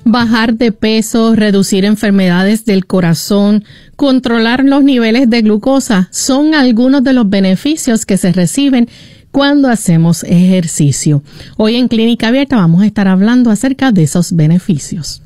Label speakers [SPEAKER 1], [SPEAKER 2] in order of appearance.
[SPEAKER 1] Bajar de peso, reducir enfermedades del corazón, controlar los niveles de glucosa son algunos de los beneficios que se reciben cuando hacemos ejercicio. Hoy en Clínica Abierta vamos a estar hablando acerca de esos beneficios.